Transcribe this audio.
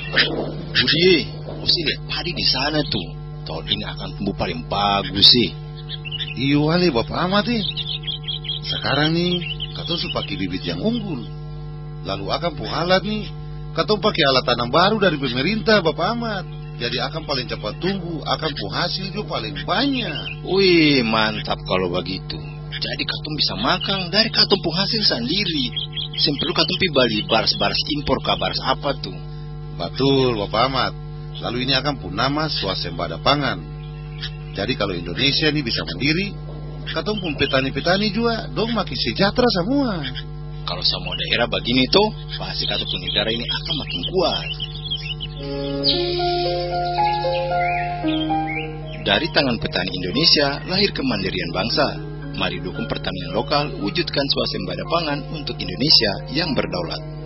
Budi, mesti lihat padi di sana tuh. Tahun ini akan tumbuh paling bagus sih. Iya wali Bapak Ahmad nih. Sekarang nih, katong su pakai bibit yang unggul. Lalu akan pun alat nih, katong pakai alat tanam baru dari pemerintah Bapak Ahmad. Jadi akan paling cepat tumbuh, akan pun hasil juga paling banyak. Wih, mantap kalau begitu. Jadi katong bisa makan dari katong pun hasil sendiri. Perlu katong pi bali baras-baras impor ke baras apa tuh. Betul Bapak Ahmad. Lalu ini akan pun nama swasembada pangan. Jadi kalau Indonesia ini bisa mandiri, katong pun petani-petani juga dong makin sejahtera semua. Kalau semua daerah begini tuh, pasti katong pun negara ini akan makin kuat. Dari tangan petani Indonesia lahir kemandirian bangsa. Mari dukung pertanian lokal, wujudkan swasembada pangan untuk Indonesia yang berdaulat.